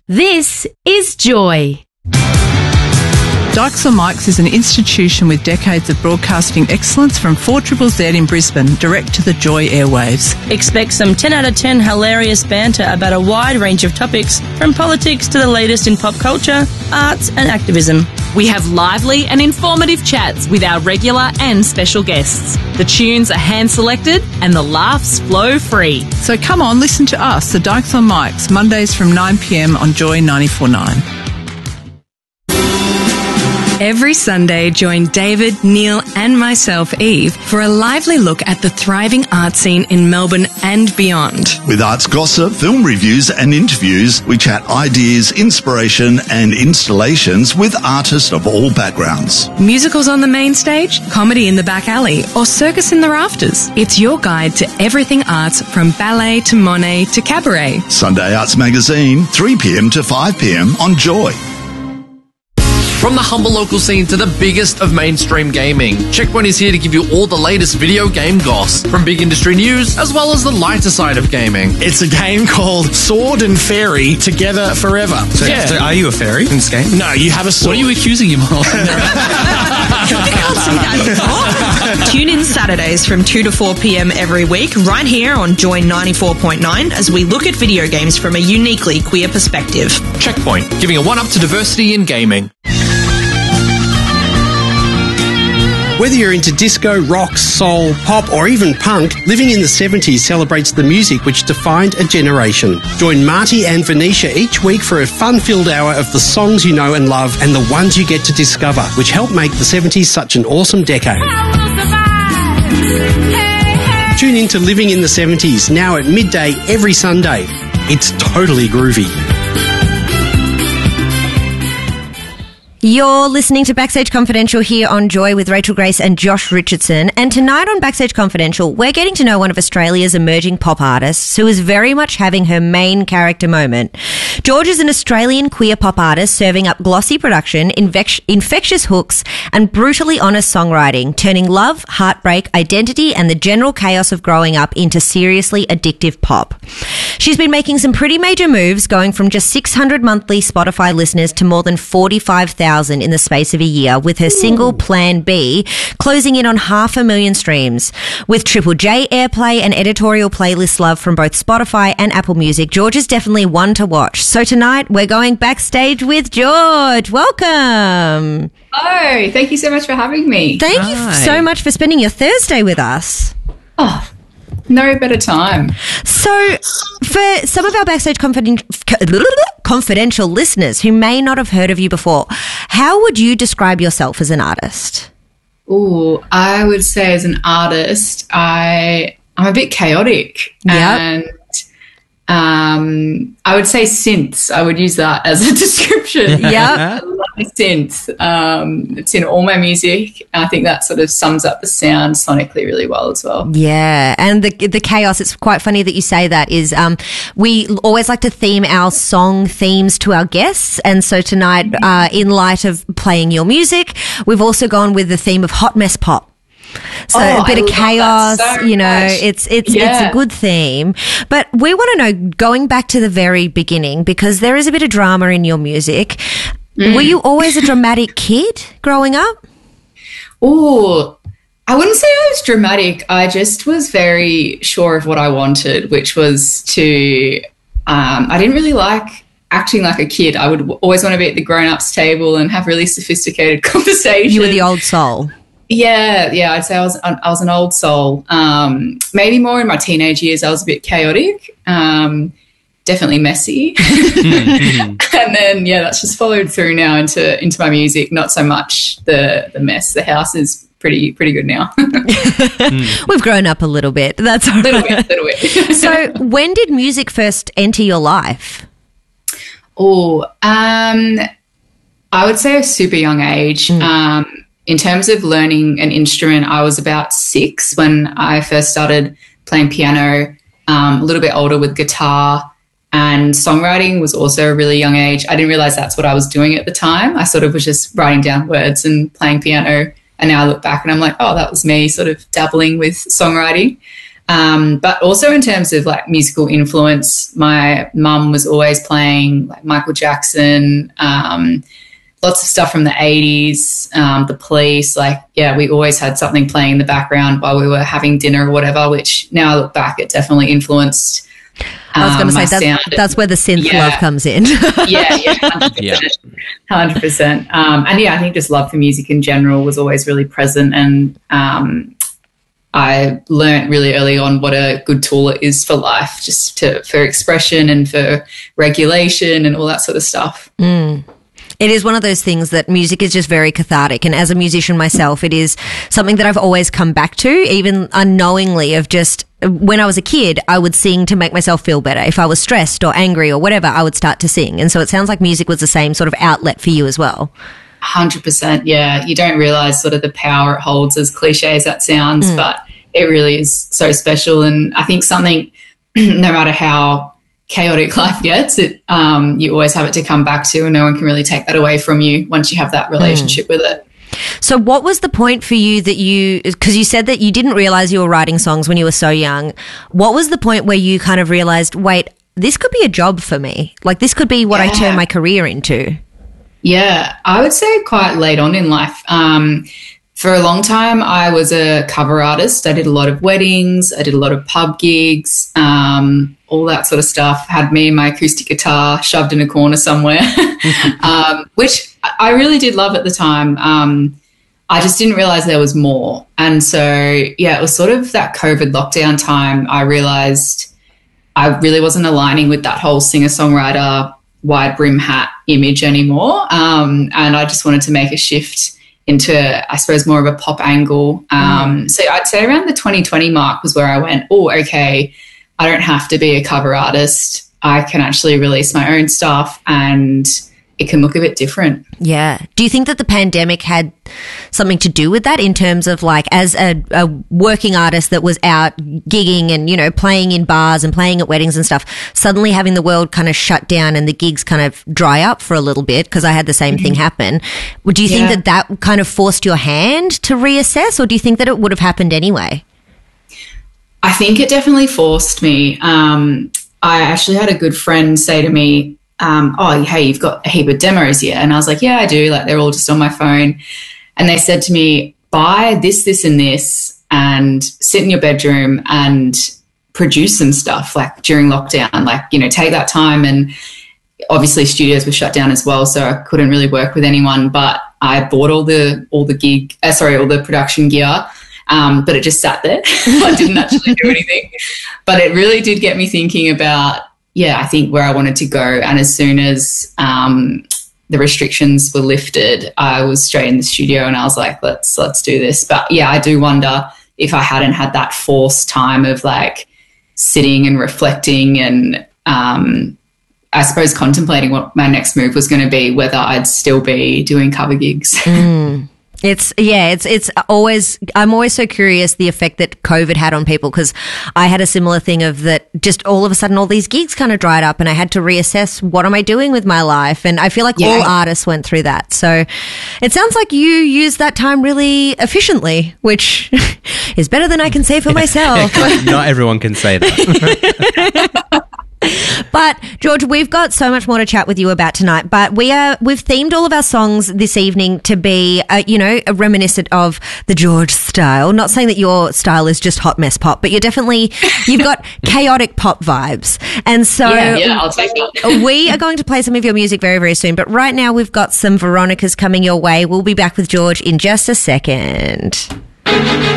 This is Joy. Dykes on Mics is an institution with decades of broadcasting excellence from 4ZZZ in Brisbane, direct to the Joy airwaves. Expect some 10 out of 10 hilarious banter about a wide range of topics, from politics to the latest in pop culture, arts and activism. We have lively and informative chats with our regular and special guests. The tunes are hand-selected and the laughs flow free. So come on, listen to us, the Dykes on Mics, Mondays from 9pm on Joy 94.9. Every Sunday, join David, Neil and myself, Eve, for a lively look at the thriving art scene in Melbourne and beyond. With arts gossip, film reviews and interviews, we chat ideas, inspiration and installations with artists of all backgrounds. Musicals on the main stage, comedy in the back alley, or circus in the rafters. It's your guide to everything arts, from ballet to Monet to cabaret. Sunday Arts Magazine, 3pm to 5pm on Joy. From the humble local scene to the biggest of mainstream gaming, Checkpoint is here to give you all the latest video game goss, from big industry news as well as the lighter side of gaming. It's a game called Sword and Fairy Together Forever. So are you a fairy in this game? No, you have a sword. What are you accusing him of? Tune in Saturdays from 2 to 4 p.m. every week, right here on Joy 94.9, as we look at video games from a uniquely queer perspective. Checkpoint, giving a one-up to diversity in gaming. Whether you're into disco, rock, soul, pop or even punk, Living in the 70s celebrates the music which defined a generation. Join Marty and Venetia each week for a fun-filled hour of the songs you know and love and the ones you get to discover, which helped make the 70s such an awesome decade. Tune in to Living in the 70s, now at midday every Sunday. It's totally groovy. You're listening to Backstage Confidential here on Joy with Rachel Grace and Josh Richardson. And tonight on Backstage Confidential, we're getting to know one of Australia's emerging pop artists who is very much having her main character moment. George is an Australian queer pop artist serving up glossy production, infectious hooks and brutally honest songwriting, turning love, heartbreak, identity and the general chaos of growing up into seriously addictive pop. She's been making some pretty major moves, going from just 600 monthly Spotify listeners to more than 45,000 in the space of a year, with her single Plan B closing in on 500,000 streams. With Triple J airplay and editorial playlist love from both Spotify and Apple Music, George is definitely one to watch. So tonight we're going backstage with George. Welcome. Oh, thank you so much for having me. Thank you so much for spending your Thursday with us. Oh, no better time. So, for some of our Backstage Confidential listeners who may not have heard of you before, how would you describe yourself as an artist? Oh, I would say as an artist, I'm a bit chaotic. Yep. And I would say synths. I would use that as a description. Yeah. I love synths. It's in all my music. I think that sort of sums up the sound sonically really well as well. Yeah, and the chaos, it's quite funny that you say that, is we always like to theme our song themes to our guests, and so tonight, in light of playing your music, we've also gone with the theme of hot mess pop. So a bit of chaos, so you know, much. it's a good theme. But we want to know, going back to the very beginning, because there is a bit of drama in your music. Were you always a dramatic kid growing up? Oh, I wouldn't say I was dramatic. I just was very sure of what I wanted, which was to, I didn't really like acting like a kid. I would always want to be at the grown-ups table and have really sophisticated conversations. You were the old soul. Yeah, I'd say I was an old soul. Maybe more in my teenage years, I was a bit chaotic, definitely messy, and then that's just followed through now into my music. Not so much the mess. The house is pretty good now. We've grown up a little bit. That's all right. Little bit. So, when did music first enter your life? Oh, I would say a super young age. In terms of learning an instrument, I was about 6 when I first started playing piano, a little bit older with guitar, and songwriting was also a really young age. I didn't realise that's what I was doing at the time. I sort of was just writing down words and playing piano, and now I look back and I'm like, oh, that was me sort of dabbling with songwriting. But also in terms of like musical influence, my mum was always playing like Michael Jackson, lots of stuff from the 80s, The Police. Like, yeah, we always had something playing in the background while we were having dinner or whatever, which now I look back, it definitely influenced I was going to say that's where the synth love comes in. Yeah, 100%. And yeah, I think just love for music in general was always really present, and I learned really early on what a good tool it is for life, just for expression and for regulation and all that sort of stuff. It is one of those things that music is just very cathartic. And as a musician myself, it is something that I've always come back to, even unknowingly, of just when I was a kid, I would sing to make myself feel better. If I was stressed or angry or whatever, I would start to sing. And so it sounds like music was the same sort of outlet for you as well. 100%. Yeah. You don't realize sort of the power it holds, as cliche as that sounds, but it really is so special. And I think something, no matter how chaotic life gets, you always have it to come back to, and no one can really take that away from you once you have that relationship with it. So what was the point for you because you said that you didn't realize you were writing songs when you were so young. What was the point where you kind of realized, wait, this could be a job for me? Like, this could be what I turn my career into? Yeah, I would say quite late on in life. For a long time, I was a cover artist. I did a lot of weddings. I did a lot of pub gigs, all that sort of stuff. Had me and my acoustic guitar shoved in a corner somewhere, which I really did love at the time. I just didn't realize there was more. And so, yeah, it was sort of that COVID lockdown time. I realized I really wasn't aligning with that whole singer-songwriter wide brim hat image anymore. And I just wanted to make a shift into, I suppose, more of a pop angle. So I'd say around the 2020 mark was where I went, oh, okay, I don't have to be a cover artist. I can actually release my own stuff and it can look a bit different. Yeah. Do you think that the pandemic had something to do with that, in terms of, like, as a working artist that was out gigging and, you know, playing in bars and playing at weddings and stuff, suddenly having the world kind of shut down and the gigs kind of dry up for a little bit, because I had the same thing happen. Do you think that kind of forced your hand to reassess, or do you think that it would have happened anyway? I think it definitely forced me. I actually had a good friend say to me, oh, hey, you've got a heap of demos here. And I was like, yeah, I do. Like, they're all just on my phone. And they said to me, buy this, this, and this, and sit in your bedroom and produce some stuff, like, during lockdown. Like, you know, take that time. And obviously studios were shut down as well, so I couldn't really work with anyone. But I bought all the production gear. But it just sat there. I didn't actually do anything. But it really did get me thinking about, I think where I wanted to go. And as soon as the restrictions were lifted, I was straight in the studio and I was like, let's do this. But yeah, I do wonder if I hadn't had that forced time of, like, sitting and reflecting and I suppose contemplating what my next move was going to be, whether I'd still be doing cover gigs. It's always, I'm always so curious the effect that COVID had on people, because I had a similar thing of that, just all of a sudden all these gigs kind of dried up and I had to reassess, what am I doing with my life? And I feel like all artists went through that. So it sounds like you used that time really efficiently, which is better than I can say for myself. Not everyone can say that. But George, we've got so much more to chat with you about tonight, but we've themed all of our songs this evening to be, reminiscent of the George style. Not saying that your style is just hot mess pop, but you've got chaotic pop vibes. And so I'll take it. We are going to play some of your music very, very soon, but right now we've got some Veronicas coming your way. We'll be back with George in just a second.